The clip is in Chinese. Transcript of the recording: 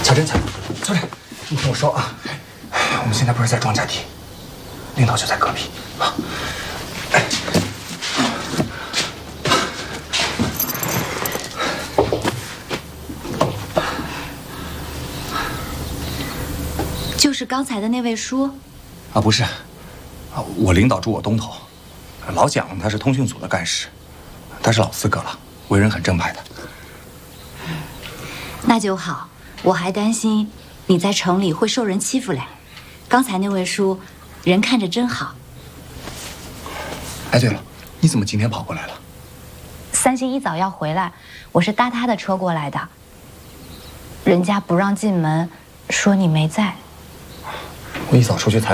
小珍，你听我说啊，我们现在不是在庄稼地，领导就在隔壁啊。 就是刚才的那位叔？ 啊，不是，我领导住我东头，老蒋他是通讯组的干事，他是老资格了，为人很正派的。 那就好，我还担心你在城里会受人欺负嘞。刚才那位叔，人看着真好。 哎，对了，你怎么今天跑过来了 3星一早要回来，我是搭他的车过来的。人家不让进门，说你没在。 我一早出去采。